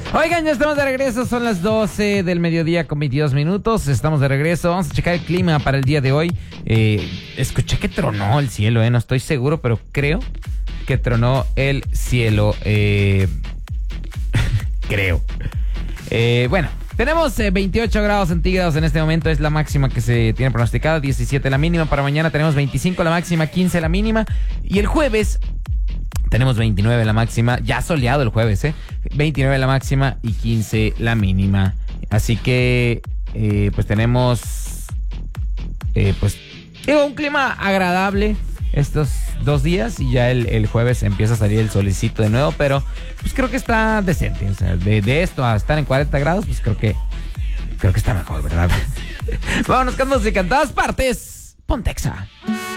Oigan, ya estamos de regreso, son las 12 del mediodía con 22 minutos, estamos de regreso, vamos a checar el clima para el día de hoy. Escuché que tronó el cielo, no estoy seguro, pero creo que tronó el cielo, creo. Bueno, tenemos 28 grados centígrados en este momento, es la máxima que se tiene pronosticada, 17 la mínima, para mañana tenemos 25 la máxima, 15 la mínima, y el jueves tenemos 29 la máxima, ya soleado el jueves, 29 la máxima y 15 la mínima. Así que, pues tenemos, un clima agradable estos 2 días y ya el jueves empieza a salir el solecito de nuevo, pero pues creo que está decente. O sea, de esto a estar en 40 grados, pues creo que está mejor, ¿verdad? Vámonos con música en todas partes. Pontexa.